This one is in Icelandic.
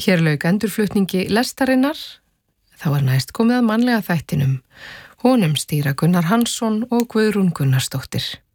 Hér lauk endurflutningi lestarinnar, þá næst komið að mannlega þættinum. Honum stýra Gunnar Hansson og Guðrún Gunnarsdóttir.